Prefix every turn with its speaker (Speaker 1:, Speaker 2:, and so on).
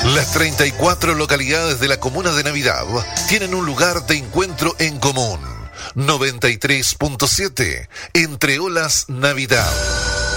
Speaker 1: Las 34 localidades de la comuna de Navidad tienen un lugar de encuentro en común. 93.7 Entre Olas Navidad.